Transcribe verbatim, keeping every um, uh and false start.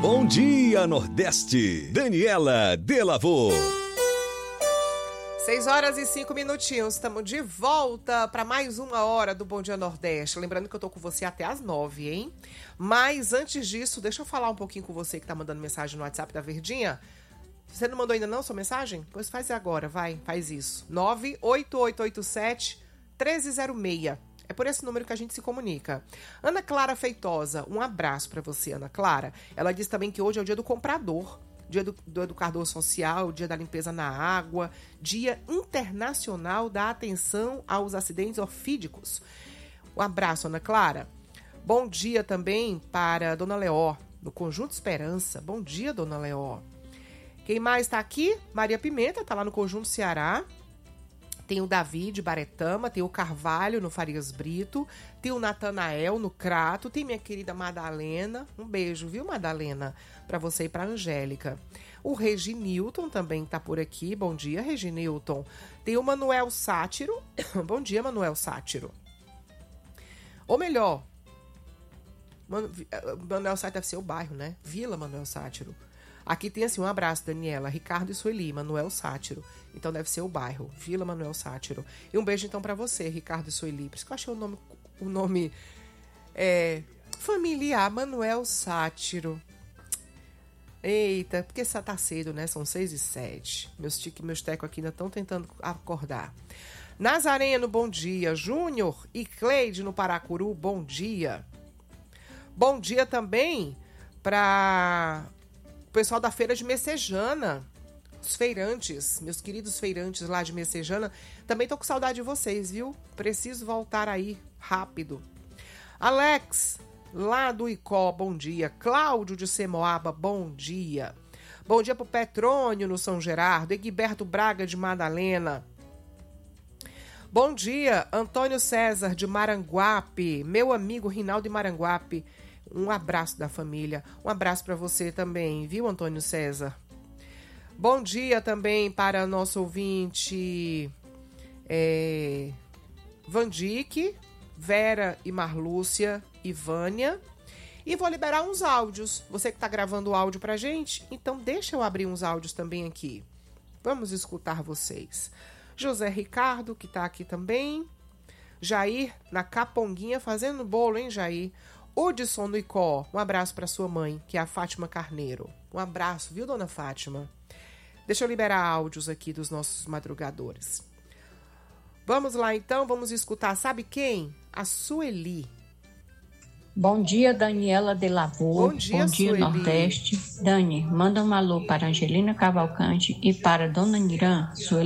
Bom dia, Nordeste. Daniela Delavô. Seis horas e cinco minutinhos, estamos de volta para mais uma hora do Bom Dia Nordeste. Lembrando que eu tô com você até às nove, hein? Mas antes disso, deixa eu falar um pouquinho com você que tá mandando mensagem no WhatsApp da Verdinha. Você não mandou ainda não sua mensagem? Pois faz agora, vai, faz isso. nove oito oito oito sete um três zero seis. É por esse número que a gente se comunica. Ana Clara Feitosa, um abraço para você, Ana Clara. Ela diz também que hoje é o dia do comprador. Dia do, do educador social, dia da limpeza na água, dia internacional da atenção aos acidentes orfídicos. Um abraço, Ana Clara. Bom dia também para Dona Leó, do Conjunto Esperança. Bom dia, Dona Leó. Quem mais está aqui? Maria Pimenta, está lá no Conjunto Ceará. Tem o Davi de Baretama, tem o Carvalho no Farias Brito, tem o Natanael no Crato, tem minha querida Madalena. Um beijo, viu, Madalena? Para você e para Angélica. O Reginilton também tá por aqui. Bom dia, Reginilton. Tem o Manuel Sátiro. Bom dia, Manuel Sátiro. Ou melhor, Manuel Sátiro deve ser o bairro, né? Vila Manuel Sátiro. Aqui tem assim, um abraço, Daniela, Ricardo e Sueli, Manuel Sátiro. Então deve ser o bairro, Vila Manuel Sátiro. E um beijo então pra você, Ricardo e Sueli. Por isso que eu achei o nome, o nome é, familiar, Manuel Sátiro. Eita, porque só tá cedo, né? São seis e sete. Meus tique e meus teco aqui ainda estão tentando acordar. Nazareno, bom dia. Júnior e Cleide no Paracuru, bom dia. Bom dia também para o pessoal da feira de Messejana, os feirantes, meus queridos feirantes lá de Messejana. Também tô com saudade de vocês, viu? Preciso voltar aí rápido. Alex, lá do Icó, bom dia. Cláudio de Semoaba, bom dia. Bom dia pro Petrônio no São Gerardo. Egberto Braga de Madalena. Bom dia, Antônio César de Maranguape. Meu amigo Rinaldo de Maranguape. Um abraço da família. Um abraço para você também, viu, Antônio César? Bom dia também para nosso ouvinte é, Vandique, Vera e Marlúcia e Vânia. E vou liberar uns áudios. Você que está gravando o áudio pra gente, então deixa eu abrir uns áudios também aqui. Vamos escutar vocês. José Ricardo, que está aqui também. Jair, na Caponguinha, fazendo bolo, hein, Jair? Hudson no Icó, um abraço para sua mãe, que é a Fátima Carneiro. Um abraço, viu, dona Fátima? Deixa eu liberar áudios aqui dos nossos madrugadores. Vamos lá, então, vamos escutar, sabe quem? A Sueli. Bom dia, Daniela Delavô. Bom dia, Bom dia, Sueli. Nordeste. Dani, manda um alô para Angelina Cavalcante e para Dona Nirã, Sueli.